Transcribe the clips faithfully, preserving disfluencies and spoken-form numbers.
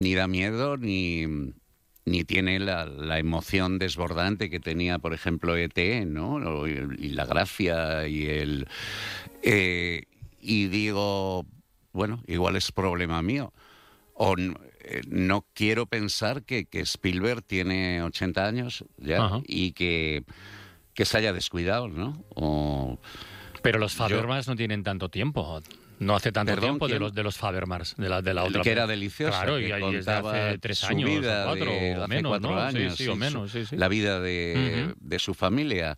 ni da miedo, ni, ni tiene la, la emoción desbordante que tenía, por ejemplo, E T, ¿no? Y la gracia y el... Eh, y digo, bueno, igual es problema mío. O no, eh, no quiero pensar que, que Spielberg tiene ochenta años ya. Ajá. y que, que se haya descuidado, ¿no? O, Pero los Fabelmans no tienen tanto tiempo. No hace tanto Perdón, tiempo ¿quién? de los de los Fabelmans, de la de la otra. Que era deliciosa. Claro, que y ahí desde hace tres años o cuatro de, o hace menos, cuatro ¿no? años, sí, sí, o menos, sí, sí. La vida de, uh-huh. de su familia.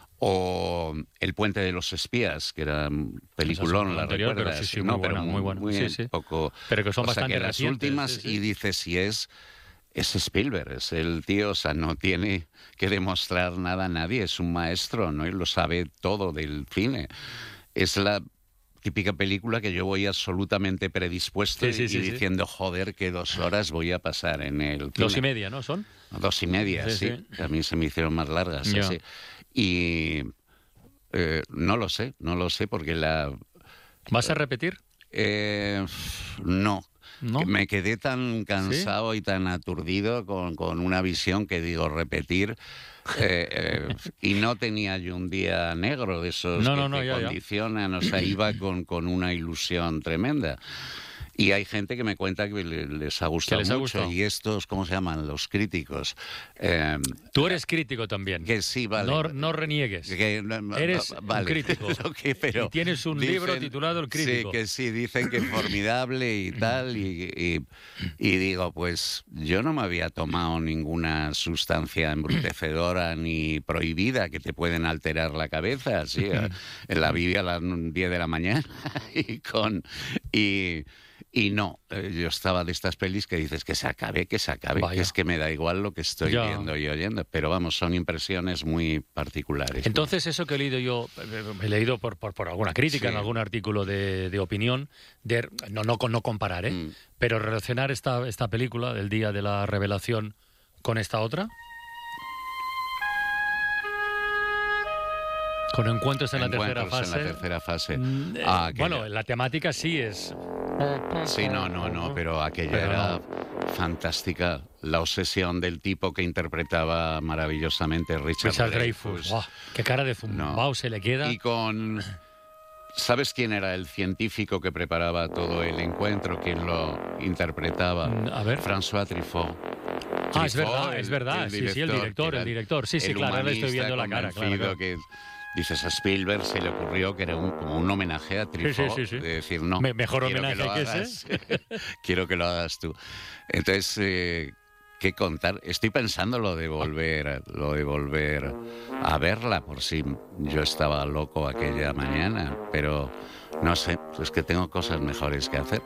O El puente de los espías, que era peliculón, la anterior, recuerdas, pero sí, sí, no, muy pero buena, muy, muy buena. muy sí, sí. poco. Pero que son o bastante sea, que recientes, las últimas sí, sí. y dices si es es Spielberg, es el tío, o sea, no tiene que demostrar nada a nadie, es un maestro, ¿no? Y lo sabe todo del cine. Es la típica película que yo voy absolutamente predispuesto sí, sí, y, sí, y diciendo, sí. joder, qué dos horas voy a pasar en el cine. Dos y media, ¿no? ¿Son? Dos y media, sí. sí, sí. A mí se me hicieron más largas, yeah. así. Y eh, no lo sé, no lo sé, porque la... ¿Vas a repetir? Eh, no. ¿No? Que me quedé tan cansado ¿Sí? y tan aturdido con, con una visión que digo, repetir... Eh, eh, y no tenía yo un día negro de esos no, que no, no, te ya, condicionan, ya. o sea, iba con, con una ilusión tremenda. Y hay gente que me cuenta que les ha gustado les ha mucho. gustado? Y estos, ¿cómo se llaman? Los críticos. Eh, Tú eres crítico también. Que sí, vale. No, no reniegues. Que, eres vale. un crítico. que, pero y tienes un dicen, libro titulado El crítico. Sí, que sí, dicen que es formidable y tal. Y, y, y digo, pues yo no me había tomado ninguna sustancia embrutecedora ni prohibida que te pueden alterar la cabeza. Así, en la Biblia a las diez de la mañana. y con... Y, Y no, eh, yo estaba de estas pelis que dices que se acabe, que se acabe, Vaya. que es que me da igual lo que estoy ya. viendo y oyendo, pero vamos, son impresiones muy particulares. Entonces, eso que he leído yo, he leído por, por, por alguna crítica, sí. en algún artículo de, de opinión, de, no, no, no comparar, ¿eh? Mm. pero relacionar esta, esta película del Día de la Revelación con esta otra... Con encuentros en la tercera fase. en la tercera fase. Mm, eh, ah, bueno, la temática sí es... Sí, no, no, no, pero aquella pero era no. fantástica. La obsesión del tipo que interpretaba maravillosamente Richard, Richard Dreyfuss. Dreyfuss. Wow, qué cara de zumbao no. se le queda. Y con... ¿Sabes quién era el científico que preparaba todo el encuentro? ¿Quién lo interpretaba? A ver. François Truffaut. Ah, es verdad, es verdad. Sí, sí, el director, el director. Sí, sí, claro, le estoy viendo la cara. Claro, claro. Que, dices, a Spielberg se le ocurrió que era un, como un homenaje a Truffaut. Sí, sí, sí, sí. De decir, no, Me, mejor homenaje que, que hagas, ese. quiero que lo hagas tú. Entonces, eh, ¿qué contar? Estoy pensando lo de volver, lo de volver a verla, por si yo estaba loco aquella mañana, pero no sé, es que tengo cosas mejores que hacer.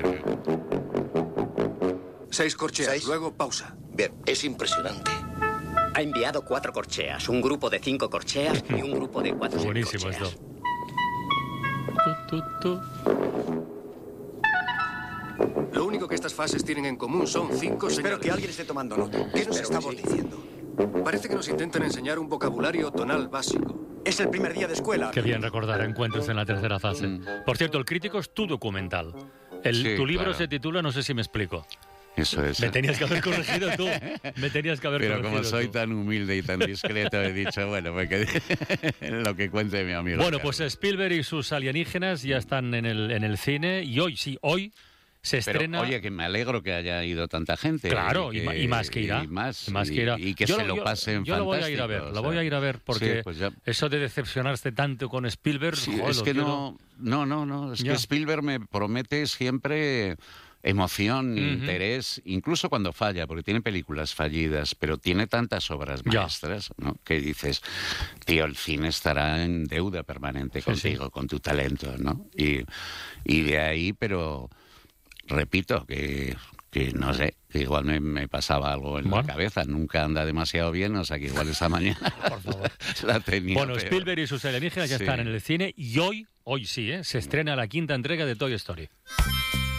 Seis corcheas, Seis. Luego pausa. Bien, es impresionante. Ha enviado cuatro corcheas, un grupo de cinco corcheas y un grupo de cuatro Buenísimo corcheas. esto. Tu, tu, tu. Lo único que estas fases tienen en común son cinco Espero señales. que alguien esté tomando nota. ¿Qué nos Espero estamos que sí. diciendo? Parece que nos intentan enseñar un vocabulario tonal básico. Es el primer día de escuela. Qué bien recordar encuentros en la tercera fase. Mm. Por cierto, El crítico es tu documental. El, sí, tu libro claro. se titula, no sé si me explico. Eso es. Me tenías que haber corregido tú. Me tenías que haber Pero corregido como soy tú. tan humilde y tan discreto, he dicho, bueno, pues que lo que cuente mi amigo. Bueno, Carlos. pues Spielberg y sus alienígenas ya están en el, en el cine y hoy, sí, hoy se estrena... Pero, oye, que me alegro que haya ido tanta gente. Claro, y, y, que, y más que irá. Y más, y más y, que irá. y que yo se lo, lo pasen Yo lo voy a ir a fantástico, ver, o lo sea, voy a ir a ver porque sí, pues ya... eso de decepcionarse tanto con Spielberg... Sí, joder, es que quiero... no, no, no, no, es ya. que Spielberg me promete siempre... emoción, uh-huh. interés, incluso cuando falla, porque tiene películas fallidas, pero tiene tantas obras maestras, ¿no? Que dices, tío, el cine estará en deuda permanente sí, contigo, sí. con tu talento, ¿no? Y, y de ahí, pero repito, que, que no sé, que igual me, me pasaba algo en bueno. la cabeza, nunca anda demasiado bien, o sea que igual esa mañana Por favor. la tenía Bueno, peor. Spielberg y sus alienígenas ya sí. están en el cine y hoy, hoy sí, ¿eh? se estrena la quinta entrega de Toy Story.